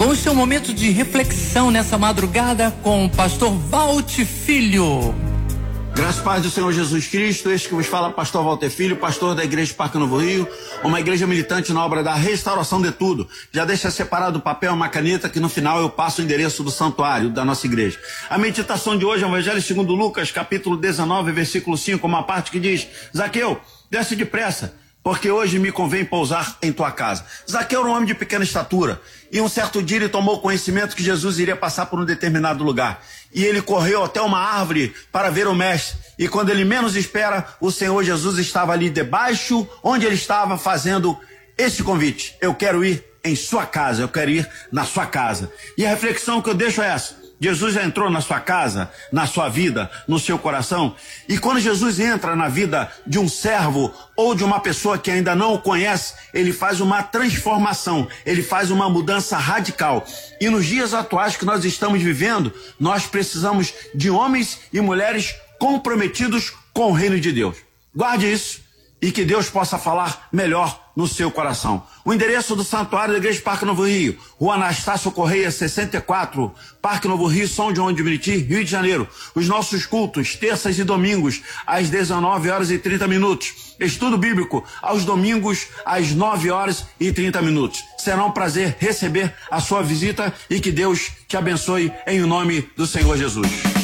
Vamos ter um momento de reflexão nessa madrugada com o pastor Walter Filho. Graças e paz do Senhor Jesus Cristo, este que vos fala pastor Walter Filho, pastor da igreja Parque Novo Rio, uma igreja militante na obra da restauração de tudo. Já deixa separado o papel, uma caneta, que no final eu passo o endereço do santuário da nossa igreja. A meditação de hoje é o Evangelho segundo Lucas, capítulo 19, versículo 5, uma parte que diz: Zaqueu, desce depressa, porque hoje me convém pousar em tua casa. Zaqueu era um homem de pequena estatura, e um certo dia ele tomou conhecimento que Jesus iria passar por um determinado lugar. E ele correu até uma árvore para ver o mestre, e quando ele menos espera, o Senhor Jesus estava ali debaixo, onde ele estava, fazendo esse convite: eu quero ir em sua casa, eu quero ir na sua casa. E a reflexão que eu deixo é essa: Jesus já entrou na sua casa, na sua vida, no seu coração. E quando Jesus entra na vida de um servo ou de uma pessoa que ainda não o conhece, ele faz uma transformação, ele faz uma mudança radical. E nos dias atuais que nós estamos vivendo, nós precisamos de homens e mulheres comprometidos com o reino de Deus. Guarde isso e que Deus possa falar melhor no seu coração. O endereço do santuário da igreja Parque Novo Rio, Rua Anastácio Correia 64, Parque Novo Rio, São João de Meriti, Rio de Janeiro. Os nossos cultos, terças e domingos, às 19h30. Estudo bíblico, aos domingos, às 9h30. Será um prazer receber a sua visita e que Deus te abençoe em nome do Senhor Jesus.